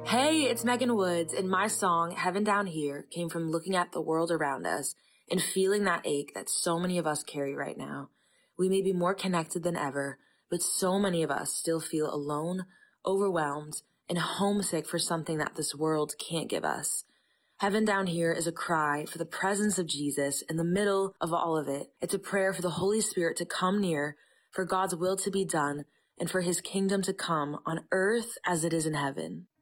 Hey, it's Megan Woods, and my song, Heaven Down Here, came from looking at the world around us and feeling that ache that so many of us carry right now. We may be more connected than ever, but so many of us still feel alone, overwhelmed, and homesick for something that this world can't give us. Heaven Down Here is a cry for the presence of Jesus in the middle of all of it. It's a prayer for the Holy Spirit to come near, for God's will to be done, and for his kingdom to come on earth as it is in heaven.